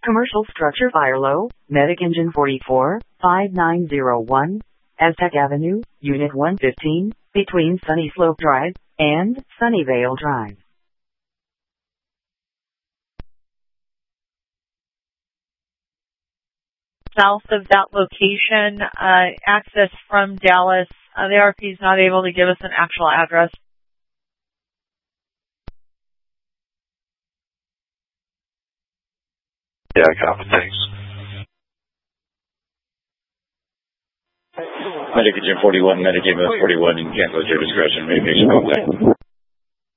Commercial structure fire low, Medic engine 44, 5901, Aztec Avenue, Unit 115, between Sunny Slope Drive and Sunnyvale Drive. South of that location, access from Dallas. The RP is not able to give us an actual address. Yeah, copy. Thanks. Medic engine 41, Medic engine 41, and cancel at your discretion. Maybe contact.